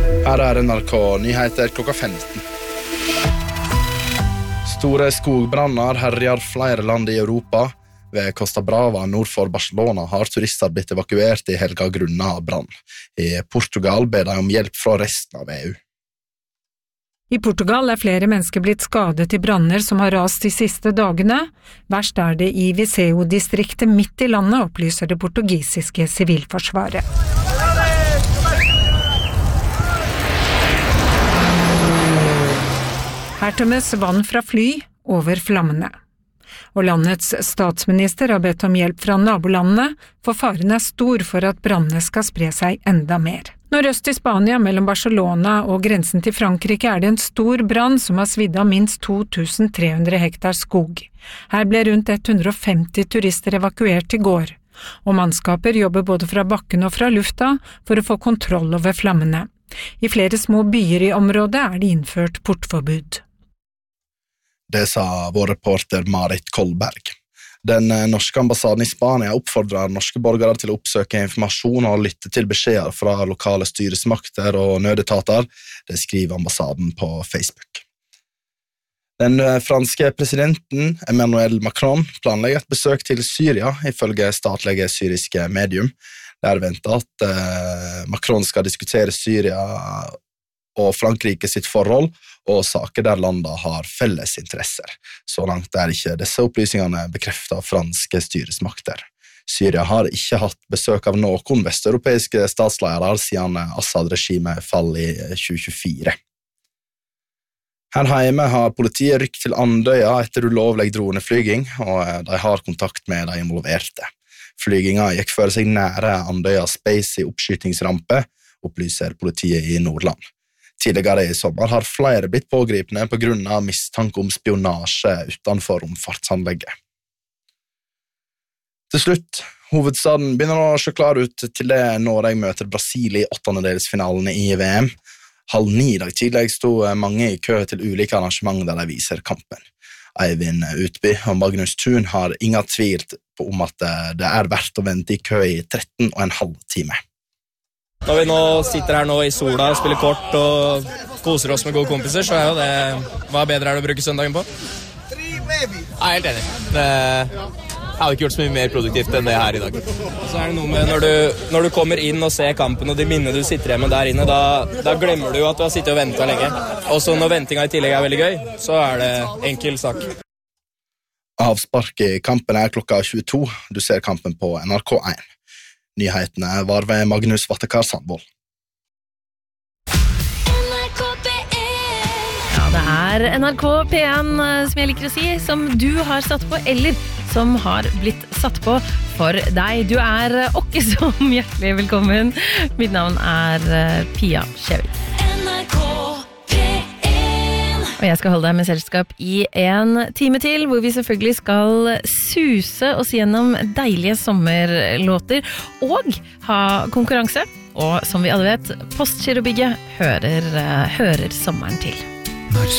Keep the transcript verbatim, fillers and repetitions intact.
Her er N R K Nyheter klokka femten. Store skogbranner herjer flere land i Europa. Ved Costa Brava nord for Barcelona har turister blitt evakuert i helga grunnet brann. I Portugal ber de om hjelp fra resten av E U. I Portugal er flere mennesker blitt skadet i branner som har rast de siste dagene. Verst er det i Viseu-distriktet midt i landet, opplyser det portugisiske sivilforsvaret. Her tømmes vann fra fly over flammene. Og landets statsminister har bedt om hjelp fra nabolandene, for faren er stor for at brannene skal spre seg enda mer. Nordøst i Spania, mellom Barcelona og grensen til Frankrike, er det en stor brann som har svidd av minst to tusen tre hundre hektar skog. Her ble rundt hundre og femti turister evakuert i går, og mannskaper jobber både fra bakken og fra lufta for å få kontroll over flammene. I flere små byer i området er det innført portforbud. Det sa vår reporter Marit Kolberg. Den norske ambassaden i Spania oppfordrer norske borgere til å oppsøke informasjon og lytte til beskjeder fra lokale styresmakter og nødetater. Det skriver ambassaden på Facebook. Den franske presidenten Emmanuel Macron planlegger et besøk til Syria, ifølge statlige syriske medium. Det er ventet at Macron skal diskutere Syria og Frankrike sitt forhold, og saker der landet har felles interesser. Så langt er ikke disse opplysningene bekreftet av franske styresmakter. Syria har ikke hatt besøk av noen vesteuropeiske statsledere siden Assad-regimet fall i tjue tjuefire. Her hjemme har politiet rykket til Andøya etter ulovlig droneflyging, og de har kontakt med de involverte. Flyginga gikk for seg nære Andøya Space i oppskytingsrampe, opplyser politiet i Nordland. Tidligere i sommer har flere blitt pågripne på grunn av mistanke om spionasje utenfor romfartsanlegget. Til slutt, hovedstaden begynner å se klar ut til det når jeg møter Brasil i åttendedelsfinalene i V M. Halv ni dag tidlig sto mange i kø til ulike arrangement der de viser kampen. Eivind Utby og Magnus Thun har ingen tvil om at det er verdt å vente i kø i tretten og en halv time. Når vi nå sitter her nå i sola og spiller kort og koser oss med gode kompiser, så er jo det... Hva bedre er det å bruke søndagen på? Jeg er helt enig. Det... Jeg har ikke gjort så mye mer produktivt enn det her i dag. Og så er det noe med når du, når du kommer inn og ser kampen og de minnene du sitter hjemme der inne, da, da glemmer du jo at du har sittet og ventet lenge. Og så når ventinga i tillegg er veldig gøy, så er det enkel sak. Avspark i kampen er klokka tjueto. Du ser kampen på N R K én. Nyhetene var ved Magnus Vattekar Sandvold. Ja, det er N R K P én, som jeg liker å si, som du har satt på, eller som har blitt satt på for deg. Du er åkke som hjertelig velkommen. Mitt navn er Pia Skjevik. Og jeg skal holde deg med selskap i en time til, hvor vi selvfølgelig skal suse oss gjennom deilige sommerlåter og ha konkurranse. Og som vi alle vet, Postgirobygget hører, hører sommeren til.